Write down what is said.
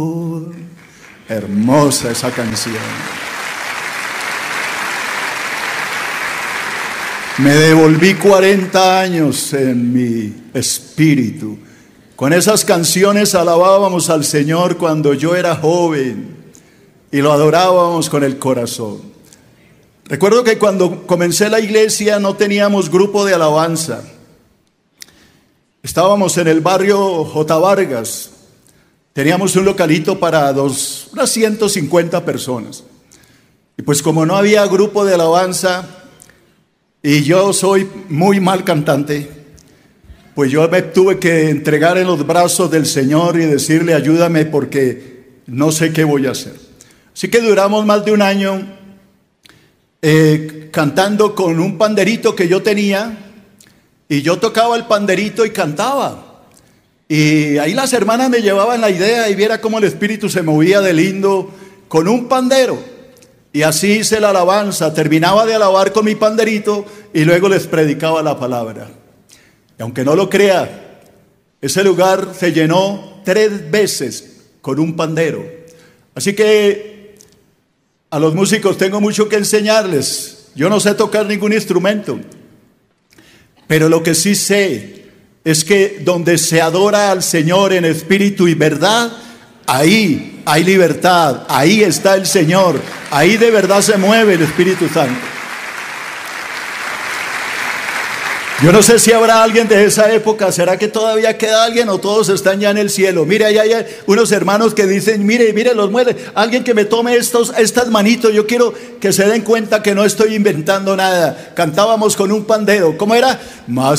Hermosa esa canción. Me devolví 40 años en mi espíritu. Con esas canciones alabábamos al Señor cuando yo era joven y lo adorábamos con el corazón. Recuerdo que cuando comencé la iglesia no teníamos grupo de alabanza. Estábamos en el barrio J. Vargas. Teníamos un localito para unas 150 personas. Y pues como no había grupo de alabanza y yo soy muy mal cantante, pues yo me tuve que entregar en los brazos del Señor y decirle: ayúdame porque no sé qué voy a hacer. Así que duramos más de un año cantando con un panderito que yo tenía, y yo tocaba el panderito y cantaba. Y ahí las hermanas me llevaban la idea y viera cómo el espíritu se movía de lindo con un pandero. Y así hice la alabanza, terminaba de alabar con mi panderito y luego les predicaba la palabra. Y aunque no lo crea, ese lugar se llenó 3 veces con un pandero. Así que a los músicos tengo mucho que enseñarles. Yo no sé tocar ningún instrumento, pero lo que sí sé es que donde se adora al Señor en espíritu y verdad, ahí hay libertad, ahí está el Señor, ahí de verdad se mueve el Espíritu Santo. Yo no sé si habrá alguien de esa época. ¿Será que todavía queda alguien o todos están ya en el cielo? Mire, allá hay unos hermanos que dicen: mire los muere, alguien que me tome estas manitos. Yo quiero que se den cuenta que no estoy inventando nada. Cantábamos con un pandero. ¿Cómo era? Más